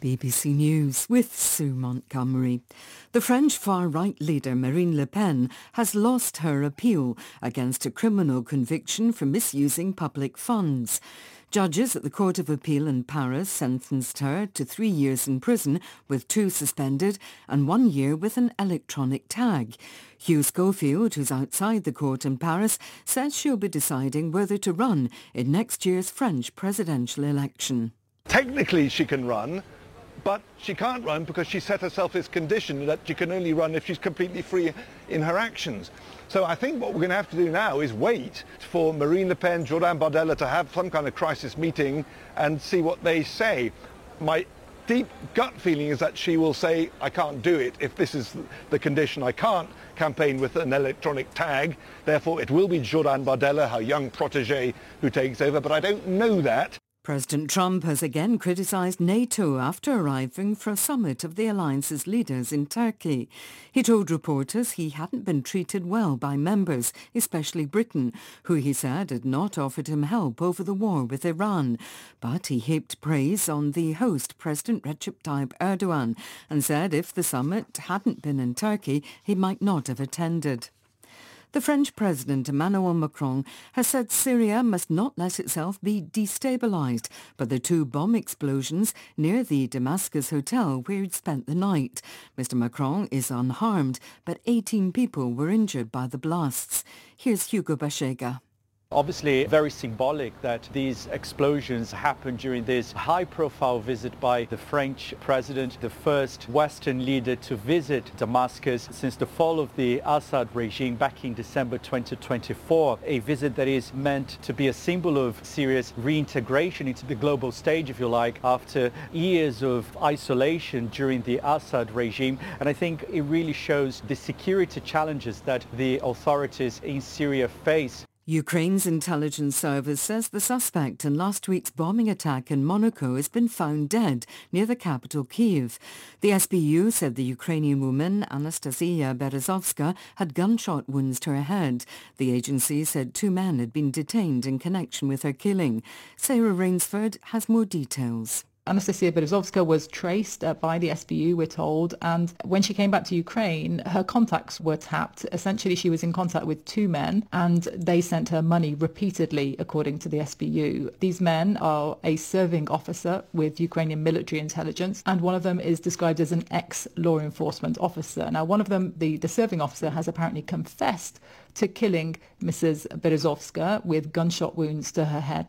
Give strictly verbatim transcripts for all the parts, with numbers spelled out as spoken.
B B C News with Sue Montgomery. The French far-right leader Marine Le Pen has lost her appeal against a criminal conviction for misusing public funds. Judges at the Court of Appeal in Paris sentenced her to three years in prison with two suspended and one year with an electronic tag. Hugh Schofield, who's outside the court in Paris, says she'll be deciding whether to run in next year's French presidential election. Technically she can run, but she can't run because she set herself this condition that she can only run if she's completely free in her actions. So I think what we're going to have to do now is wait for Marine Le Pen, Jordan Bardella to have some kind of crisis meeting and see what they say. My deep gut feeling is that she will say, I can't do it if this is the condition. I can't campaign with an electronic tag. Therefore, it will be Jordan Bardella, her young protégé, who takes over. But I don't know that. President Trump has again criticised NATO after arriving for a summit of the alliance's leaders in Turkey. He told reporters he hadn't been treated well by members, especially Britain, who he said had not offered him help over the war with Iran. But he heaped praise on the host, President Recep Tayyip Erdogan, and said if the summit hadn't been in Turkey, he might not have attended. The French President Emmanuel Macron has said Syria must not let itself be destabilised by the two bomb explosions near the Damascus hotel where he'd spent the night. Mister Macron is unharmed, but eighteen people were injured by the blasts. Here's Hugo Bashega. Obviously very symbolic that these explosions happened during this high-profile visit by the French president, the first Western leader to visit Damascus since the fall of the Assad regime back in December twenty twenty-four, a visit that is meant to be a symbol of Syria's reintegration into the global stage, if you like, after years of isolation during the Assad regime. And I think it really shows the security challenges that the authorities in Syria face. Ukraine's intelligence service says the suspect in last week's bombing attack in Monaco has been found dead near the capital Kyiv. The S B U said the Ukrainian woman Anastasia Berezovska had gunshot wounds to her head. The agency said two men had been detained in connection with her killing. Sarah Rainsford has more details. Anastasia Berezovska was traced uh, by the S B U, we're told, and when she came back to Ukraine, her contacts were tapped. Essentially, she was in contact with two men, and they sent her money repeatedly, according to the S B U. These men are a serving officer with Ukrainian military intelligence, and one of them is described as an ex-law enforcement officer. Now, one of them, the, the serving officer, has apparently confessed to killing Missus Berezovska with gunshot wounds to her head.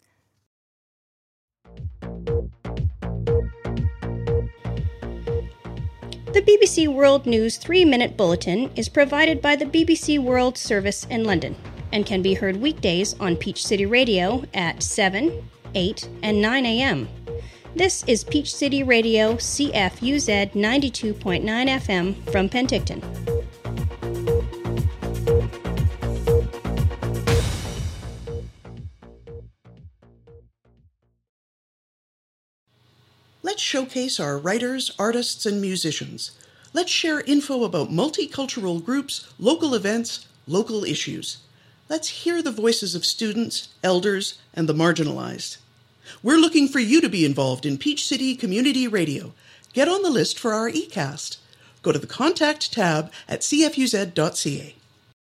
The B B C World News three-minute bulletin is provided by the B B C World Service in London and can be heard weekdays on Peach City Radio at seven, eight, and nine a.m. This is Peach City Radio C F U Z ninety-two point nine F M from Penticton. Let's showcase our writers, artists, and musicians. Let's share info about multicultural groups, local events, local issues. Let's hear the voices of students, elders, and the marginalized. We're looking for you to be involved in Peach City Community Radio. Get on the list for our eCast. Go to the Contact tab at c f u z dot c a.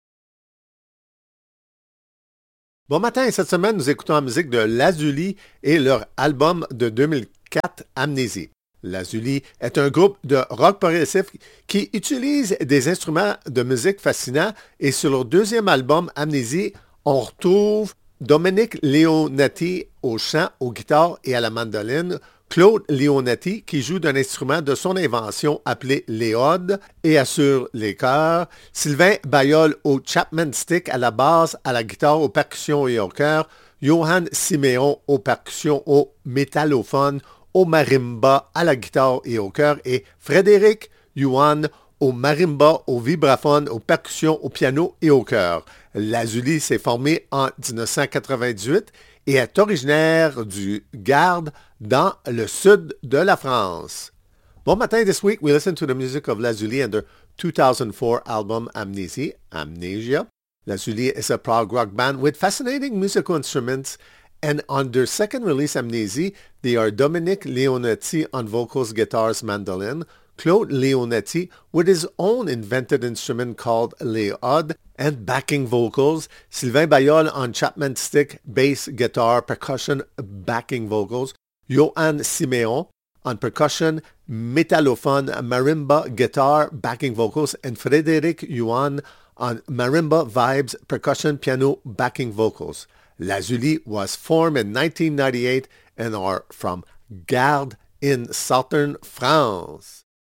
Bon matin, cette semaine, nous écoutons la musique de Lazuli et leur album de deux mille quatre, Amnésie. Lazuli est un groupe de rock progressif qui utilise des instruments de musique fascinants et sur leur deuxième album, Amnésie, on retrouve Dominique Leonati au chant, aux guitares et à la mandoline, Claude Leonati qui joue d'un instrument de son invention appelé l'éode et assure les chœurs, Sylvain Bayol au Chapman Stick à la basse, à la guitare, aux percussions et au chœur, Johan Siméon aux percussions, au métallophone, au marimba, à la guitare et au chœur et Frédéric Yuan au marimba, au vibraphone, aux percussions, au piano et au chœur. Lazuli s'est formé en dix-neuf cent quatre-vingt-dix-huit et est originaire du Gard dans le sud de la France. Bon matin, this week we listen to the music of Lazuli and their two thousand four album Amnesia. Amnesia. Lazuli is a prog rock band with fascinating musical instruments And on their second release, Amnésie, they are Dominic Leonetti on vocals, guitars, mandolin, Claude Leonetti with his own invented instrument called Léode and backing vocals, Sylvain Bayol on Chapman stick, bass, guitar, percussion, backing vocals, Johan Siméon on percussion, metallophone, marimba, guitar, backing vocals, and Frédéric Yuan on marimba, vibes, percussion, piano, backing vocals. Lazuli was formed in nineteen ninety-eight and are from Gardes in southern France.